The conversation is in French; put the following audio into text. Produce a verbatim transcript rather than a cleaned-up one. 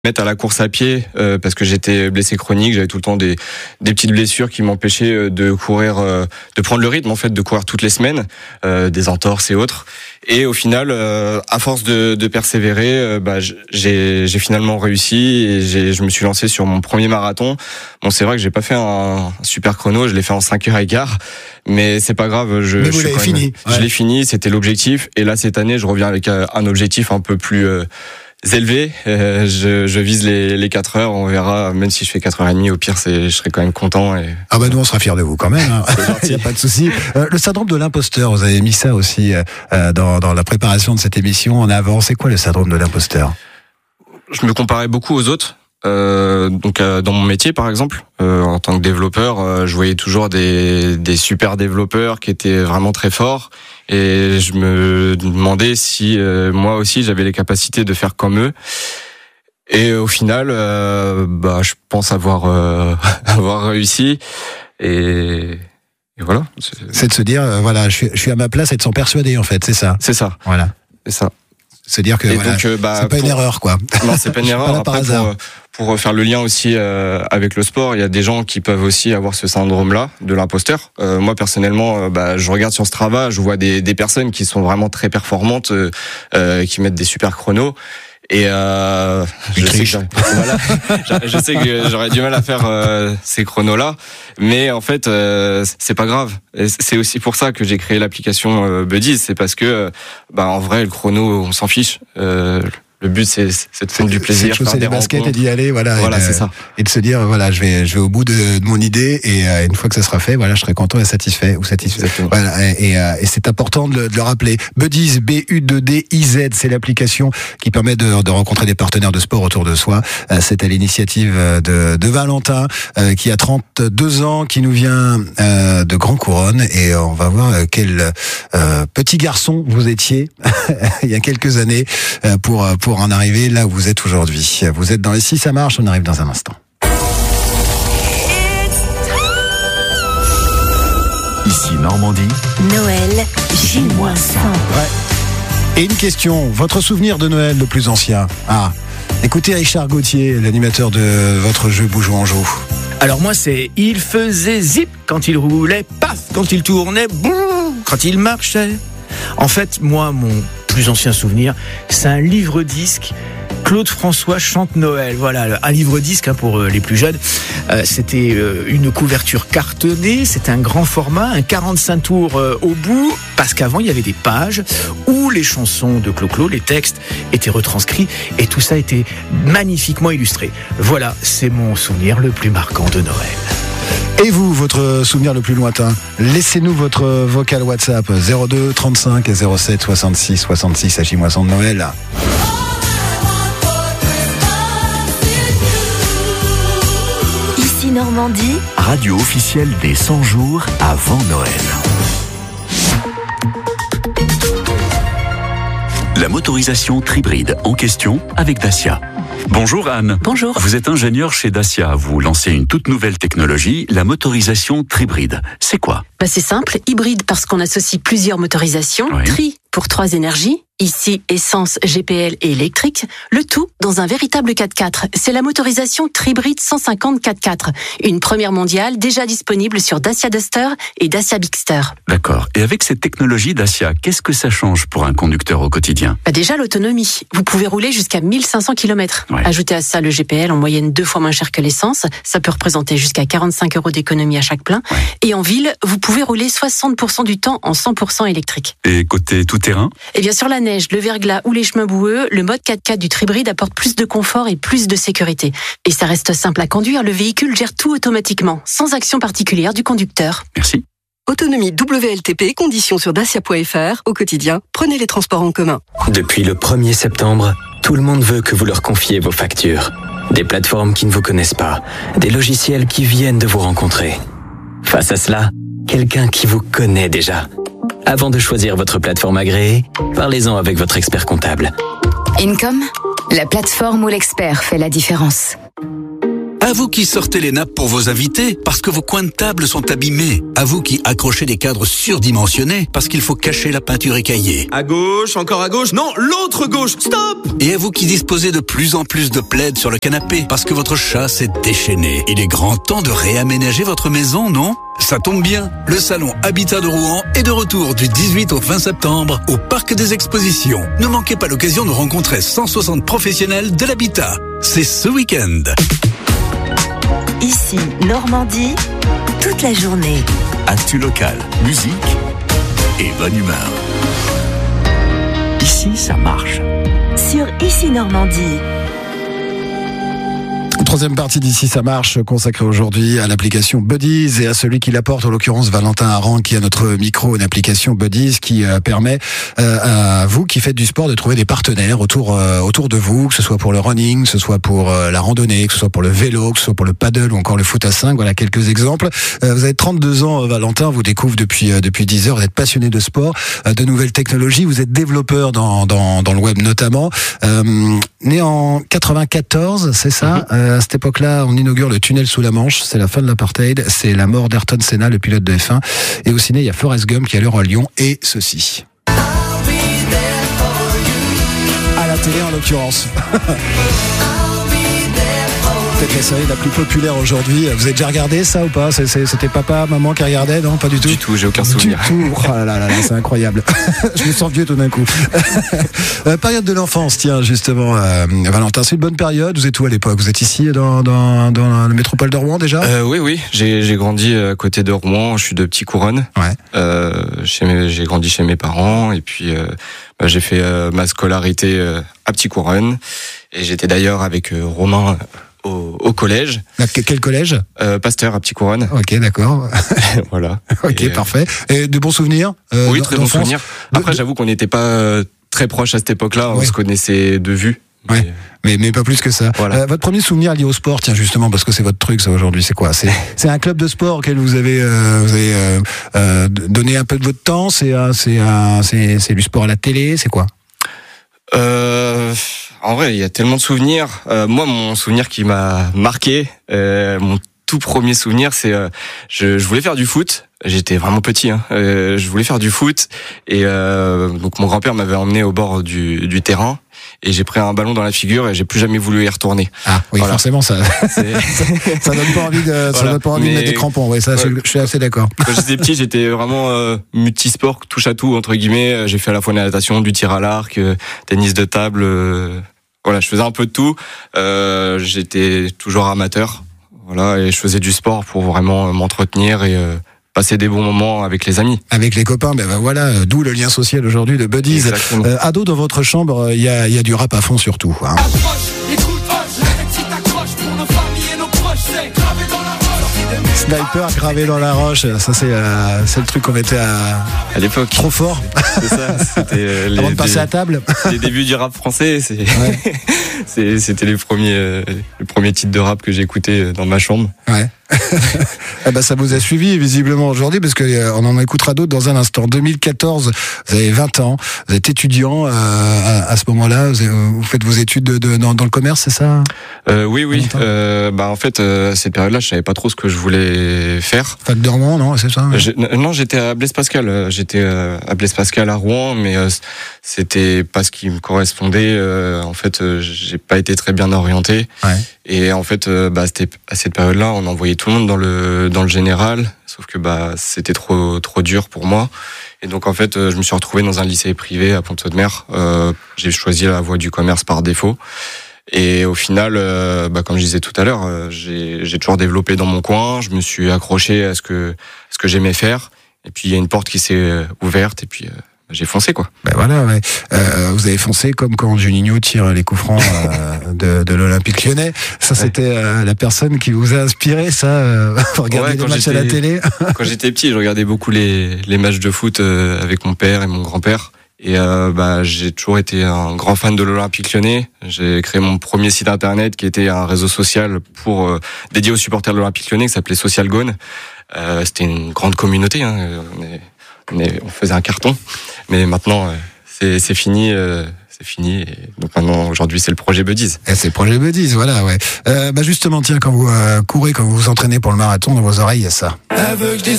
mettre à la course à pied euh, parce que j'étais blessé chronique, j'avais tout le temps des des petites blessures qui m'empêchaient de courir, euh, de prendre le rythme en fait, de courir toutes les semaines, euh, des entorses et autres. Et au final, euh, à force de, de persévérer, euh, bah, j'ai j'ai finalement réussi et j'ai je me suis lancé sur mon premier marathon. Bon, c'est vrai que j'ai pas fait un super chrono, je l'ai fait en cinq heures quinze, mais c'est pas grave. Je, mais vous je l'avez fini. Même, ouais. Je l'ai fini, c'était l'objectif. Et là cette année, je reviens avec un objectif un peu plus euh, élevé. Euh, je, je vise les, les quatre heures. On verra. Même si je fais quatre heures trente, au pire, c'est, je serai quand même content. Et... Ah bah nous, on sera fiers de vous quand même. Hein. Il n'y a pas de souci. Euh, le syndrome de l'imposteur, vous avez mis ça aussi euh, dans, dans la préparation de cette émission en avant. C'est quoi le syndrome de l'imposteur ? Je me comparais beaucoup aux autres. Euh, donc euh, dans mon métier par exemple, euh, en tant que développeur, euh, je voyais toujours des, des super développeurs qui étaient vraiment très forts et je me demandais si euh, moi aussi j'avais les capacités de faire comme eux. Et au final, euh, bah je pense avoir euh, avoir réussi et, et voilà. C'est... c'est de se dire euh, voilà, je suis, je suis à ma place et de s'en persuader en fait, c'est ça. C'est ça. Voilà. C'est ça. Se dire que voilà, donc, euh, bah, c'est pas pour... une erreur quoi. Non, c'est pas une erreur. Pas Après, par hasard. Pour, pour faire le lien aussi euh, avec le sport, il y a des gens qui peuvent aussi avoir ce syndrome-là de l'imposteur. Euh, moi personnellement, euh, bah, je regarde sur Strava, je vois des, des personnes qui sont vraiment très performantes, euh, euh, qui mettent des super chronos. Et euh, je, sais que voilà, je sais que j'aurais du mal à faire euh, ces chronos-là, mais en fait, euh, c'est pas grave. Et c'est aussi pour ça que j'ai créé l'application euh, Buddies, c'est parce que, bah, en vrai, le chrono, on s'en fiche. Euh, Le but, c'est, c'est de faire du plaisir, c'est de chausser les baskets et d'y aller, voilà. Voilà, et de, c'est ça. Et de se dire, voilà, je vais, je vais au bout de, de mon idée et euh, une fois que ça sera fait, voilà, je serai content et satisfait ou satisfait. Exactement. Voilà. Et, et, euh, et c'est important de le, de le rappeler. Buddies, B U deux D I Z, c'est l'application qui permet de, de rencontrer des partenaires de sport autour de soi. Euh, c'est à l'initiative de, de Valentin, euh, qui a trente-deux ans, qui nous vient euh, de Grand Couronne et on va voir quel euh, petit garçon vous étiez il y a quelques années euh, pour, pour pour en arriver là où vous êtes aujourd'hui. Vous êtes dans les Si ça marche, on arrive dans un instant. Ici Normandie. Noël, J moins cent. Ouais. Et une question, votre souvenir de Noël le plus ancien ? Ah, écoutez Richard Gauthier, l'animateur de votre jeu Bougeons en joue. Alors moi c'est il faisait zip quand il roulait, paf quand il tournait, boum quand il marchait. En fait, moi mon plus ancien souvenir, c'est un livre-disque. Claude François chante Noël. Voilà, un livre-disque hein, pour euh, les plus jeunes. Euh, c'était euh, une couverture cartonnée, c'était un grand format, un quarante-cinq tours euh, au bout, parce qu'avant il y avait des pages où les chansons de Clo-Clo, les textes étaient retranscrits et tout ça était magnifiquement illustré. Voilà, c'est mon souvenir le plus marquant de Noël. Et vous, votre souvenir le plus lointain ? Laissez-nous votre vocal WhatsApp zéro deux trente-cinq zéro sept soixante-six soixante-six à J moins cent de Noël. Ici Normandie. Radio officielle des cent jours avant Noël. La motorisation Tribride en question avec Dacia. Bonjour Anne. Bonjour. Vous êtes ingénieur chez Dacia. Vous lancez une toute nouvelle technologie, la motorisation Tribride. C'est quoi ? Bah c'est simple, hybride parce qu'on associe plusieurs motorisations, oui. Tri pour trois énergies, ici essence, G P L et électrique, le tout dans un véritable quatre-quatre. C'est la motorisation Tribride cent cinquante quatre-quatre, une première mondiale déjà disponible sur Dacia Duster et Dacia Bigster. D'accord. Et avec cette technologie Dacia, qu'est-ce que ça change pour un conducteur au quotidien ? Bah déjà l'autonomie. Vous pouvez rouler jusqu'à mille cinq cents kilomètres. Ouais. Ajoutez à ça le G P L en moyenne deux fois moins cher que l'essence. Ça peut représenter jusqu'à quarante-cinq euros d'économie à chaque plein. Ouais. Et en ville, vous pouvez rouler soixante pour cent du temps en cent pour cent électrique. Et côté tout-terrain ? Et bien sur la neige, le verglas ou les chemins boueux, le mode quatre-quatre du Tribride apporte plus de confort et plus de sécurité. Et ça reste simple à conduire, le véhicule gère tout automatiquement, sans action particulière du conducteur. Merci. Autonomie W L T P, conditions sur dacia point f r. Au quotidien, prenez les transports en commun. Depuis le premier septembre, tout le monde veut que vous leur confiez vos factures. Des plateformes qui ne vous connaissent pas, des logiciels qui viennent de vous rencontrer. Face à cela, quelqu'un qui vous connaît déjà. Avant de choisir votre plateforme agréée, parlez-en avec votre expert comptable. Income, la plateforme où l'expert fait la différence. À vous qui sortez les nappes pour vos invités parce que vos coins de table sont abîmés. À vous qui accrochez des cadres surdimensionnés parce qu'il faut cacher la peinture écaillée. À gauche, encore à gauche, non, l'autre gauche, stop! Et à vous qui disposez de plus en plus de plaids sur le canapé parce que votre chat s'est déchaîné. Il est grand temps de réaménager votre maison, non? Ça tombe bien, le salon Habitat de Rouen est de retour du dix-huit au vingt septembre au Parc des Expositions. Ne manquez pas l'occasion de rencontrer cent soixante professionnels de l'habitat. C'est ce week-end. Ici, Normandie, toute la journée. Actu local, musique et bonne humeur. Ici, ça marche. Sur Ici Normandie. Troisième partie d'Ici ça marche, consacrée aujourd'hui à l'application Buddies et à celui qui l'apporte, en l'occurrence Valentin Aran, qui a notre micro, une application Buddies qui euh, permet euh, à vous qui faites du sport de trouver des partenaires autour euh, autour de vous, que ce soit pour le running, que ce soit pour euh, la randonnée, que ce soit pour le vélo, que ce soit pour le paddle ou encore le foot à cinq. Voilà quelques exemples. Euh, vous avez trente-deux ans, Valentin, vous découvre depuis euh, depuis dix heures, vous êtes passionné de sport, euh, de nouvelles technologies, vous êtes développeur dans dans dans le web notamment. Euh, né en quatre-vingt-quatorze, c'est ça. Mm-hmm. euh, À cette époque-là, on inaugure le tunnel sous la Manche. C'est la fin de l'apartheid. C'est la mort d'Ayrton Senna, le pilote de F un. Et au ciné, il y a Forrest Gump qui a l'heure à Lyon et ceci. À la télé, en l'occurrence. Peut-être la série la plus populaire aujourd'hui. Vous avez déjà regardé ça ou pas? c'est, c'est, C'était papa, maman qui regardait? Non, pas du tout. Du tout, j'ai aucun souvenir. Du tout. Oh là là là, c'est incroyable. Je me sens vieux tout d'un coup. euh, période de l'enfance, tiens, justement, euh, Valentin, c'est une bonne période. Vous êtes où à l'époque? Vous êtes ici dans, dans, dans la métropole de Rouen déjà? euh, Oui, oui. J'ai, j'ai grandi à côté de Rouen. Je suis de Petit Couronne. Ouais. Euh, chez mes, j'ai grandi chez mes parents et puis euh, bah, j'ai fait euh, ma scolarité euh, à Petit Couronne et j'étais d'ailleurs avec euh, Romain. Au, au collège. La, quel collège? euh, Pasteur à Petit Couronne. Ok, d'accord. Voilà. Ok, et parfait. Et de bons souvenirs? euh, Oui, très bons souvenirs. Après, de... j'avoue qu'on n'était pas euh, très proches à cette époque-là. On ouais. se connaissait de vue. Ouais. Mais... Mais, mais pas plus que ça. Voilà. Euh, votre premier souvenir lié au sport, tiens justement, parce que c'est votre truc ça aujourd'hui, c'est quoi? C'est, c'est un club de sport auquel vous avez, euh, vous avez euh, euh, donné un peu de votre temps. C'est, euh, c'est, euh, c'est, c'est du sport à la télé. C'est quoi? Euh, en vrai, il y a tellement de souvenirs. Euh, moi, mon souvenir qui m'a marqué, euh, mon tout premier souvenir, c'est euh, je, je voulais faire du foot. J'étais vraiment petit, hein. Euh, je voulais faire du foot et euh, donc mon grand-père m'avait emmené au bord du, du terrain et j'ai pris un ballon dans la figure et j'ai plus jamais voulu y retourner. Ah oui, voilà. Forcément ça, ça, ça donne pas envie de, voilà. ça donne pas envie Mais, de mettre des crampons. Oui, ça, ouais. je, je suis assez d'accord. Quand j'étais petit, j'étais vraiment euh, multisport, touche à tout entre guillemets. J'ai fait à la fois la natation, du tir à l'arc, euh, tennis de table. Euh, voilà, je faisais un peu de tout. Euh, j'étais toujours amateur. Voilà, et je faisais du sport pour vraiment m'entretenir et euh, passer des bons moments avec les amis. Avec les copains, ben, ben voilà, d'où le lien social aujourd'hui de Buddies. Euh, ado, dans votre chambre, il y a, y a du rap à fond surtout. Hein. Sniper gravé dans la roche, ça c'est, euh, c'est le truc qu'on mettait à, à l'époque. Trop fort. C'est ça, c'était euh, les, avant de passer des, à table. Les débuts du rap français, c'est, ouais. c'est, c'était les premiers, euh, les premiers titres de rap que j'écoutais dans ma chambre. Ouais. Eh ben ça vous a suivi visiblement aujourd'hui parce que euh, on en écoutera d'autres dans un instant. deux mille quatorze, vous avez vingt ans, vous êtes étudiant euh, à, à ce moment-là, vous, avez, vous faites vos études de, de, dans, dans le commerce, c'est ça? euh, Oui, oui. Euh, bah en fait, euh, à cette période-là, je savais pas trop ce que je voulais faire. Fac de Rouen, non, c'est ça? Je, non, j'étais à Blaise Pascal. J'étais euh, à Blaise Pascal à Rouen, mais euh, c'était pas ce qui me correspondait. Euh, en fait, euh, j'ai pas été très bien orienté. Ouais. Et en fait, euh, bah, c'était à cette période-là, on envoyait tout le monde dans le dans le général, sauf que bah c'était trop trop dur pour moi. Et donc en fait, euh, je me suis retrouvé dans un lycée privé à Pont-de-Mer. Euh, j'ai choisi la voie du commerce par défaut. Et au final, euh, bah, comme je disais tout à l'heure, euh, j'ai j'ai toujours développé dans mon coin. Je me suis accroché à ce que à ce que j'aimais faire. Et puis il y a une porte qui s'est ouverte. Et puis euh, j'ai foncé quoi. Ben voilà, ouais. Euh, vous avez foncé comme quand Juninho tire les coups francs euh, de, de l'Olympique Lyonnais. Ça, ouais. C'était euh, la personne qui vous a inspiré, ça, euh, pour regarder ouais, les matchs à la télé. Quand j'étais petit, je regardais beaucoup les, les matchs de foot euh, avec mon père et mon grand-père. Et euh, bah, j'ai toujours été un grand fan de l'Olympique Lyonnais. J'ai créé mon premier site internet qui était un réseau social pour euh, dédié aux supporters de l'Olympique Lyonnais qui s'appelait Social Gone. Euh, c'était une grande communauté. Hein. On est, on, est, on faisait un carton, mais maintenant euh, c'est, c'est fini. Euh, c'est fini. Et donc maintenant, aujourd'hui, c'est le projet Buddies. Et c'est le projet Buddies, voilà, ouais. Euh, bah justement, tiens, quand vous euh, courez, quand vous vous entraînez pour le marathon, dans vos oreilles, il y a ça. Elle veut que je dise